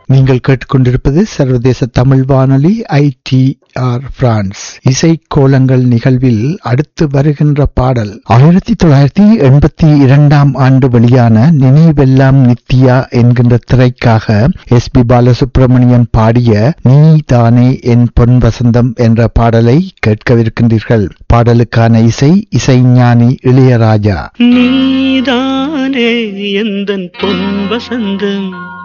நீங்கள் கேட்டுக்கொண்டிருப்பது சர்வதேச தமிழ் வானொலி ITR பிரான்ஸ். இசை கோலங்கள் நிகழ்வில் அடுத்து வருகின்ற பாடல் 1982 ஆண்டு வெளியான நினைவெல்லாம் நித்யா என்கின்ற திரைக்காக SP பாலசுப்ரமணியம் பாடிய நீ தானே என் பொன் வசந்தம் என்ற பாடலை கேட்கவிருக்கின்றீர்கள். பாடலுக்கான இசைஞானி இளையராஜா. நீதானே எந்தன் பொன் வசந்தம்